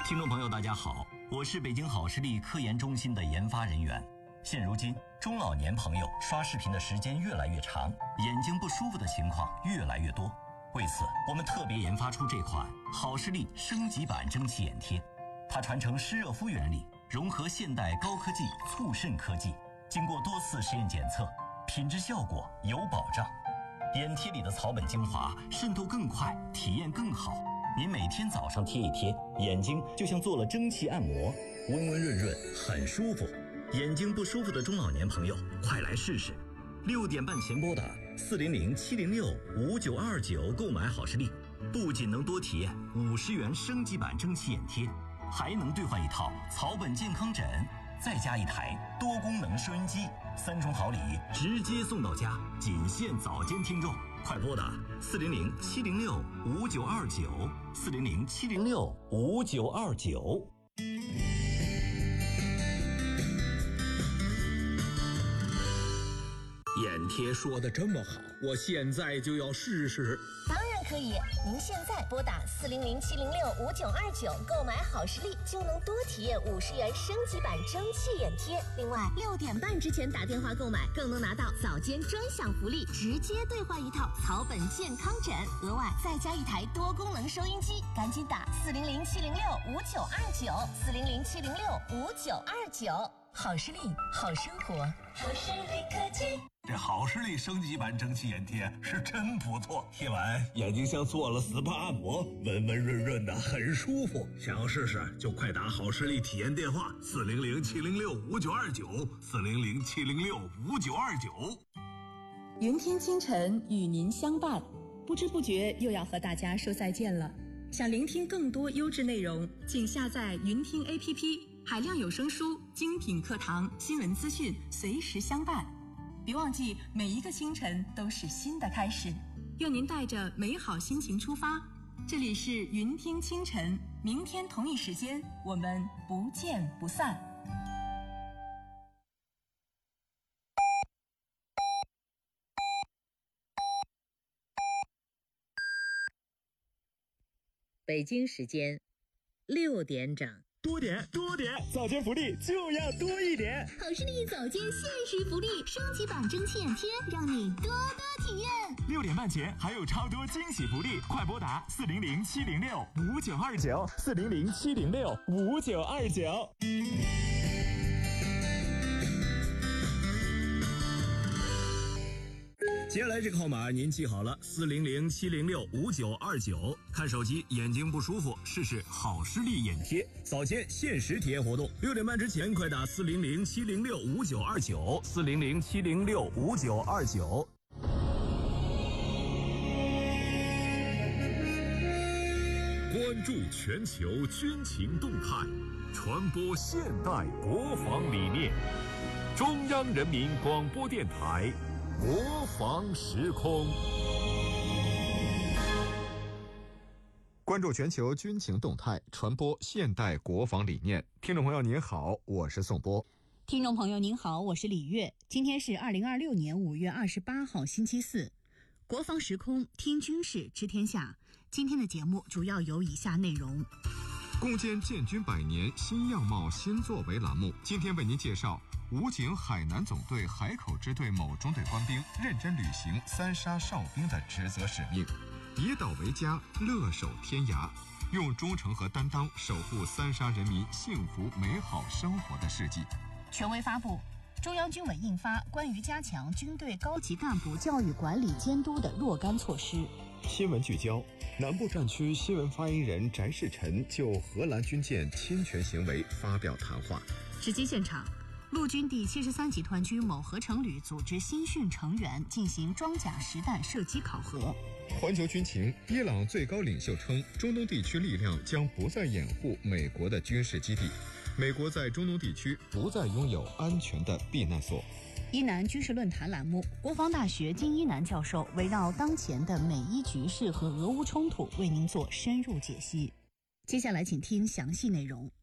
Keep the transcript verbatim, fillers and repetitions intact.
听众朋友大家好，我是北京好视力科研中心的研发人员。现如今中老年朋友刷视频的时间越来越长，眼睛不舒服的情况越来越多。为此我们特别研发出这款好视力升级版蒸汽眼贴，它传承湿热敷原理，融合现代高科技促渗科技，经过多次实验检测，品质效果有保障。眼贴里的草本精华渗透更快，体验更好。您每天早上贴一贴，眼睛就像做了蒸汽按摩，温温润润，很舒服。眼睛不舒服的中老年朋友，快来试试。六点半前拨打四零零七零六五九二九购买好视力，不仅能多体验五十元升级版蒸汽眼贴，还能兑换一套草本健康枕，再加一台多功能收音机，三重好礼直接送到家，仅限早间听众。快拨打四零零七零六五九二九，四零零七零六五九二九。 眼贴说的这么好，我现在就要试试。 当然可以，您现在拨打四零零七零六五九二九购买好视力，就能多体验五十元升级版蒸汽眼贴。另外，六点半之前打电话购买，更能拿到早间专享福利，直接兑换一套草本健康枕，额外再加一台多功能收音机。赶紧打四零零七零六五九二九，四零零七零六五九二九。好视力，好生活，好视力科技。 这好视力升级版蒸汽眼贴是真不错，贴完眼睛像做了 S P A 按摩，温温润润的，很舒服。想要试试就快打好视力体验电话四零零七零六五九二九，四零零七零六五九二九。 云听清晨与您相伴，不知不觉又要和大家说再见了。想聆听更多优质内容，请下载云听 A P P， 海量有声书、精品课堂、新闻资讯随时相伴。别忘记，每一个清晨都是新的开始。愿您带着美好心情出发。这里是云听清晨，明天同一时间我们不见不散。 北京时间六点整。 多点多点，早间福利就要多一点。 好视力早间限时福利，升级版蒸汽眼贴，让你多多体验。 六点半前还有超多惊喜福利，快拨打四零零七零六五九二九，四零零七零六五九二九。 接下来这个号码您记好了，四零零七零六五九二九。看手机眼睛不舒服，试试好视力眼贴，早间限时体验活动。六点半之前快打四零零七零六五九二九，四零零七零六五九二九。关注全球军情动态，传播现代国防理念。中央人民广播电台。国防时空， 关注全球军情动态，传播现代国防理念。听众朋友您好，我是宋波。 听众朋友您好，我是李月。今天是二零二六年五月二十八号星期四，国防时空听军事知天下。今天的节目主要有以下内容： 攻坚建军百年新样貌新作为栏目，今天为您介绍武警海南总队海口支队某中队官兵认真履行三杀哨兵的职责使命，以岛为家，乐守天涯，用忠诚和担当守护三沙人民幸福美好生活的事迹。 权威发布，中央军委印发关于加强军队高级干部教育管理监督的若干措施。 新闻聚焦，南部战区新闻发言人翟世臣就荷兰军舰侵权行为发表谈话。 直击现场，陆军第七十三集团军某合成旅组织新训成员进行装甲实弹射击考核。 环球军情，伊朗最高领袖称，中东地区力量将不再掩护美国的军事基地，美国在中东地区不再拥有安全的避难所。 伊南军事论坛栏目，国防大学金一南教授围绕当前的美伊局势和俄乌冲突为您做深入解析。接下来请听详细内容。